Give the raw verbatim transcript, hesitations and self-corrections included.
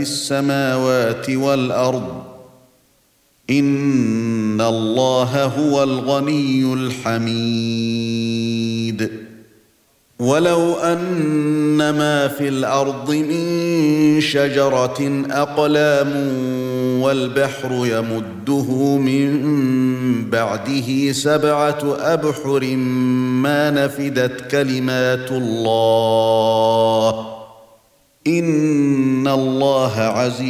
السماوات والأرض إن الله هو الغني الحميد ولو أن ما في الأرض من شجرة أقلام والبحر يمده من بعده سبعة أبحر ما نفدت كلمات الله إن الله عزيز